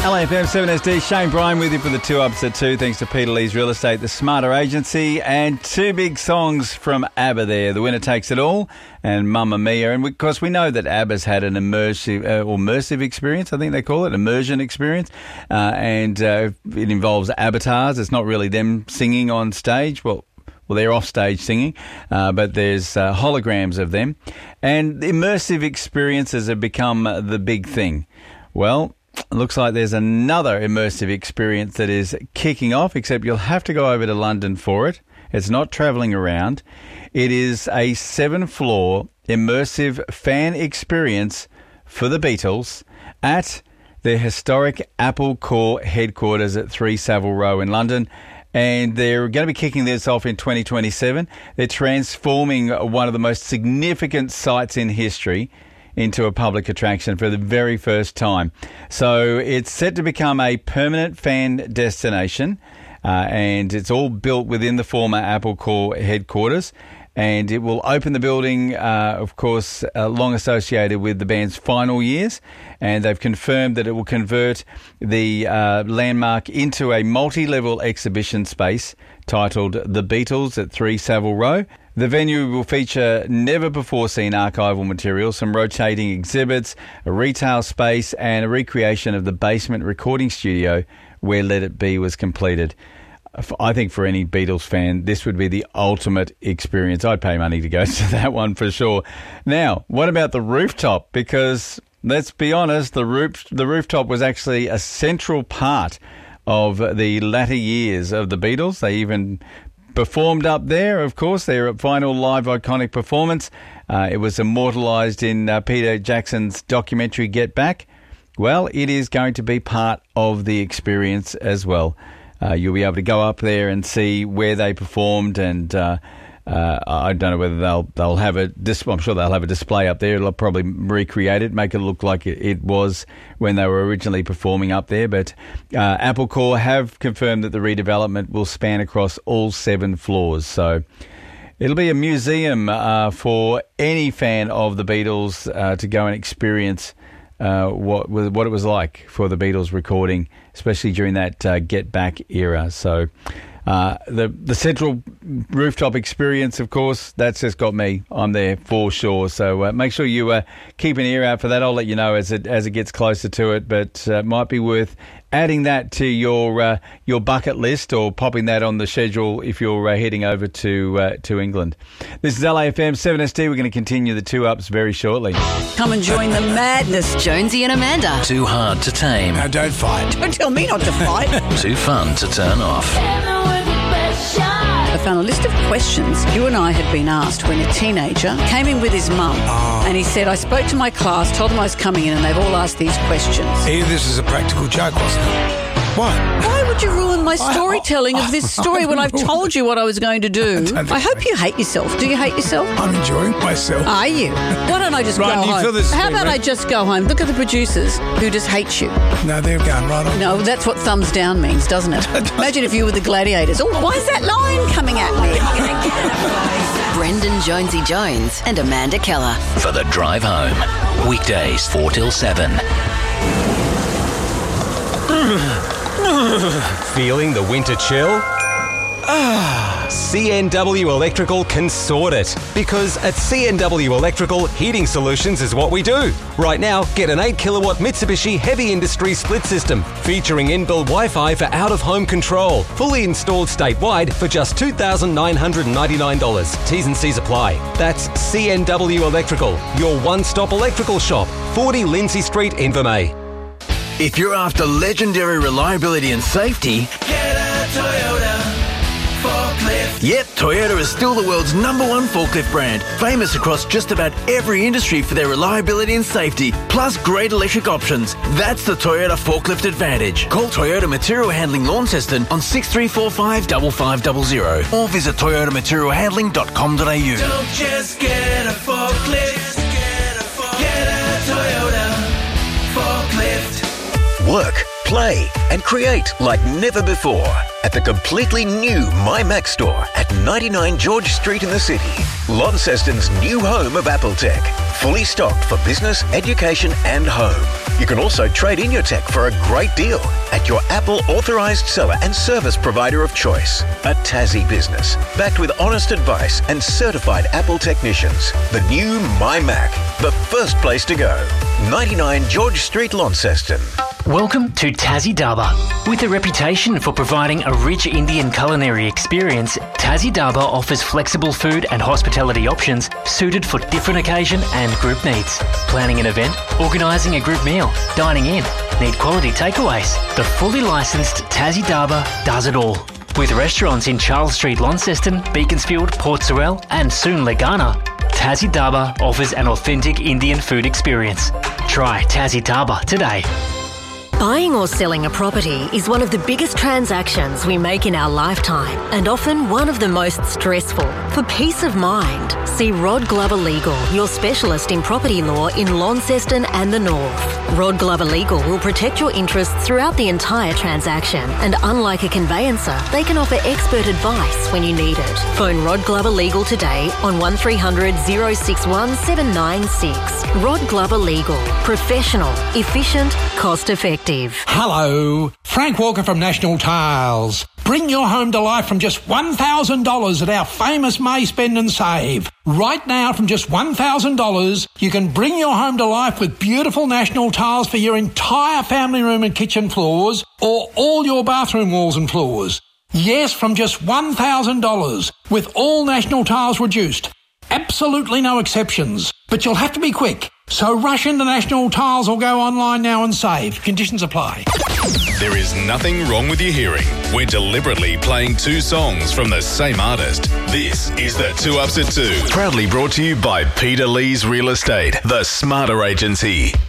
LAFM 7SD, Shane Bryan with you for the 2 Ups at 2. Thanks to Peter Lee's Real Estate, the Smarter Agency, and 2 big songs from ABBA there. The Winner Takes It All and Mamma Mia. And because we know that ABBA's had an immersive experience, I think they call it, immersion experience. And it involves avatars. It's not really them singing on stage. Well, they're off stage singing, but there's holograms of them. And immersive experiences have become the big thing. Well, it looks like there's another immersive experience that is kicking off, except you'll have to go over to London for it. It's not travelling around. It is a 7-floor immersive fan experience for the Beatles at their historic Apple Corps headquarters at 3 Savile Row in London. And they're going to be kicking this off in 2027. They're transforming one of the most significant sites in history into a public attraction for the very first time. So it's set to become a permanent fan destination, and it's all built within the former Apple Corps headquarters. And it will open the building, of course, long associated with the band's final years. And they've confirmed that it will convert the landmark into a multi-level exhibition space titled The Beatles at 3 Savile Row. The venue will feature never-before-seen archival material, some rotating exhibits, a retail space, and a recreation of the basement recording studio where Let It Be was completed. I think for any Beatles fan, this would be the ultimate experience. I'd pay money to go to that one for sure. Now, what about the rooftop? Because let's be honest, the rooftop was actually a central part of the latter years of the Beatles. They even performed up there, of course, their final live iconic performance. It was immortalised in Peter Jackson's documentary Get Back. Well, it is going to be part of the experience as well. You'll be able to go up there and see where they performed, and I don't know whether they'll have I'm sure they'll have a display up there. It'll probably recreate it, make it look like it was when they were originally performing up there. But Apple Corps have confirmed that the redevelopment will span across all 7 floors. So it'll be a museum for any fan of the Beatles to go and experience what it was like for the Beatles recording, especially during that Get Back era. So the central rooftop experience, of course, that's just got me. I'm there for sure. So make sure you keep an ear out for that. I'll let you know as it gets closer to it, but it might be worth adding that to your bucket list, or popping that on the schedule if you're heading over to England. This is LAFM 7SD. We're going to continue the 2 Ups very shortly. Come and join the madness. Jonesy and Amanda. Too hard to tame. Now don't fight. Don't tell me not to fight. Too fun to turn off. I found a list of questions you and I had been asked when a teenager came in with his mum. And he said, I spoke to my class, told them I was coming in, and they've all asked these questions. This is a practical joke, wasn't it? What? Why would you ruin my storytelling of this story when I've told you what I was going to do? I hope you hate yourself. Do you hate yourself? I'm enjoying myself. Are you? Why don't I just Right, go do you home? feel this How thing, about right? I just go home? Look at the producers who just hate you. No, they're going right on. No, that's what thumbs down means, doesn't it? Imagine if you were the gladiators. Oh, why is that lion coming at me? Brendan Jonesy Jones and Amanda Keller. For the drive home. Weekdays 4 till 7. Feeling the winter chill? CNW Electrical can sort it. Because at CNW Electrical, heating solutions is what we do. Right now, get an 8 kilowatt Mitsubishi Heavy Industry split system featuring inbuilt Wi-Fi for out-of-home control. Fully installed statewide for just $2,999. T's and C's apply. That's CNW Electrical, your one-stop electrical shop. 40 Lindsay Street, Invermay. If you're after legendary reliability and safety, Get a Toyota forklift. yep, Toyota is still the world's #1 forklift brand, famous across just about every industry for their reliability and safety, plus great electric options. That's the Toyota Forklift Advantage. Call Toyota Material Handling Launceston on 6345 5500 or visit toyotamaterialhandling.com.au. Don't just get a forklift. Get a Toyota forklift. Work, play and create like never before at the completely new MyMac store at 99 George Street in the city. Launceston's new home of Apple Tech. Fully stocked for business, education and home. You can also trade in your tech for a great deal at your Apple authorised seller and service provider of choice. A Tassie business, backed with honest advice and certified Apple technicians. The new My Mac, the first place to go. 99 George Street, Launceston. Welcome to Tassie Dhaba. With a reputation for providing a rich Indian culinary experience, Tassie Dhaba offers flexible food and hospitality options suited for different occasion and group needs. Planning an event, organising a group meal, dining in, need quality takeaways. The fully licensed Tassie Dhaba does it all. With restaurants in Charles Street, Launceston, Beaconsfield, Port Sorell and soon Legana, Tassie Dhaba offers an authentic Indian food experience. Try Tassie Dhaba today. Buying or selling a property is one of the biggest transactions we make in our lifetime and often one of the most stressful. For peace of mind, see Rod Glover Legal, your specialist in property law in Launceston and the North. Rod Glover Legal will protect your interests throughout the entire transaction, and unlike a conveyancer, they can offer expert advice when you need it. Phone Rod Glover Legal today on 1300 061 796. Rod Glover Legal. Professional, efficient, cost effective. Hello, Frank Walker from National Tiles. Bring your home to life from just $1,000 at our famous May Spend and Save. Right now, from just $1,000, you can bring your home to life with beautiful National Tiles for your entire family room and kitchen floors, or all your bathroom walls and floors. Yes, from just $1,000, with all National Tiles reduced. Absolutely no exceptions. But you'll have to be quick. So rush into National Tiles or go online now and save. Conditions apply. There is nothing wrong with your hearing. We're deliberately playing two songs from the same artist. This is the 2 Ups at 2. Proudly brought to you by Peter Lee's Real Estate, the smarter agency.